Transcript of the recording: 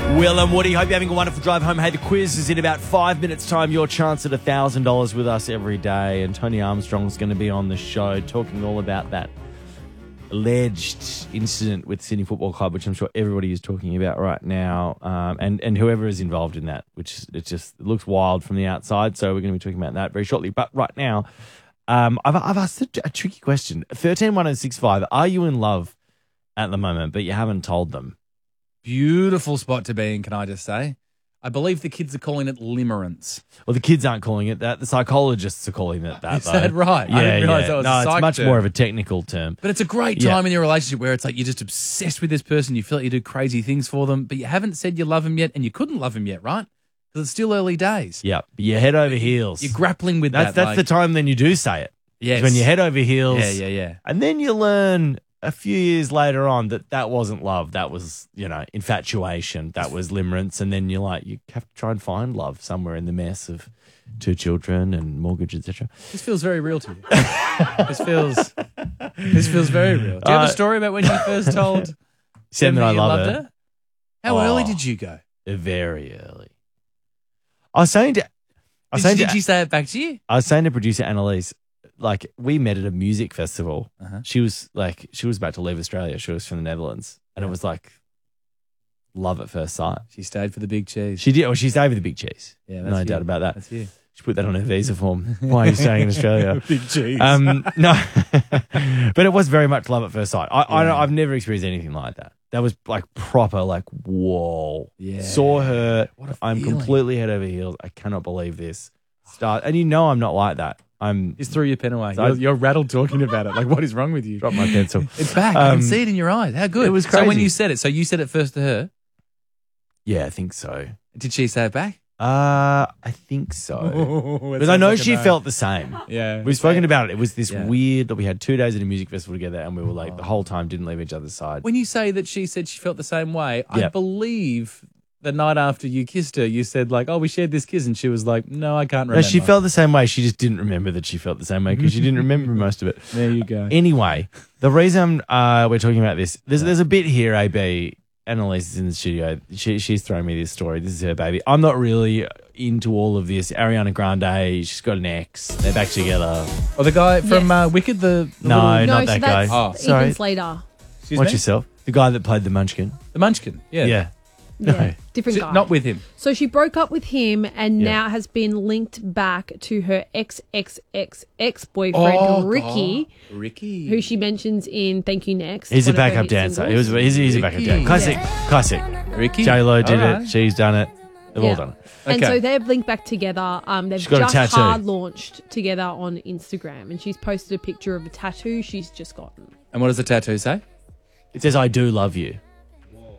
Will and Woody, hope you're having a wonderful drive home. Hey, the quiz is in about 5 minutes' time. Your chance at $1,000 with us every day. And Tony Armstrong's going to be on the show talking all about that alleged incident with Sydney Football Club, which I'm sure everybody is talking about right now, and whoever is involved in that, which it looks wild from the outside. So we're going to be talking about that very shortly. But right now, I've asked a tricky question. 131065, are you in love at the moment, but you haven't told them? Beautiful spot to be in, can I just say? I believe the kids are calling it limerence. Well, the kids aren't calling it that. The psychologists are calling it that, Is that right? Yeah, I didn't realise that was a no, it's psych much term. more of a technical term. But it's a great time in your relationship where it's like you're just obsessed with this person. You feel like you do crazy things for them, but you haven't said you love them yet, and you couldn't love them yet, right? Because it's still early days. Yeah, you're head over heels. You're grappling with that. That's the time then you do say it. Yes. It's when you're head over heels. Yeah. And then you learn a few years later on that wasn't love. That was, infatuation. That was limerence. And then you have to try and find love somewhere in the mess of 2 children and mortgage, etc. This feels very real to you. This feels very real. Do you have a story about when you first told Sam that I you love loved her? How early did you go? Very early. I was saying to... Did she say it back to you? I was saying to producer Annalise, we met at a music festival. Uh-huh. She was about to leave Australia. She was from the Netherlands. And it was like love at first sight. She stayed for the big cheese. She did. Well, she stayed with the big cheese. Yeah, that's no you. doubt about that. That's you. She put that on her visa form. Why are you staying in Australia? Big cheese. No, but it was very much love at first sight. I've never experienced anything like that. That was proper, whoa. Yeah. Saw her. What a I'm feeling. completely head over heels. I cannot believe this. And I'm not like that. Just threw your pen away. So You're rattled talking about it. Like, what is wrong with you? Drop my pencil. It's back. I can see it in your eyes. How good. It was So when crazy. you said it, you said it first to her. Yeah, I think so. Did she say it back? I think so. Because I know she felt the same. Yeah. We've spoken about it. It was this Yeah. weird that we had 2 days at a music festival together and we were the whole time didn't leave each other's side. When you say that she said she felt the same way, I Yep. believe the night after you kissed her, you said we shared this kiss, and she was like, no, I can't remember. No, she felt the same way. She just didn't remember that she felt the same way because she didn't remember most of it. There you go. Anyway, the reason we're talking about this, there's a bit here, AB. Annalise is in the studio. She's throwing me this story. This is her baby. I'm not really into all of this. Ariana Grande, she's got an ex. They're back together. Oh, the guy from Yes. Wicked, the No, little- not that guy. that's Sorry. Ethan Slater. Excuse Watch me? yourself. The guy that played the Munchkin. The Munchkin. Yeah. Yeah. Yeah, No. different So- guy. not with him. So she broke up with him and Yeah. now has been linked back to her ex-boyfriend Ricky, God. Ricky. who she mentions in Thank You Next. He's a one of her backup hit dancer. singles. He's a backup Ricky. dancer. Classic. Ricky. J-Lo did All right. it. She's done it. They've all Yeah. done it. And Okay. so they've linked back together. They've She's got a just tattoo. hard launched together on Instagram, and she's posted a picture of a tattoo she's just gotten. And what does the tattoo say? It says, I do love you.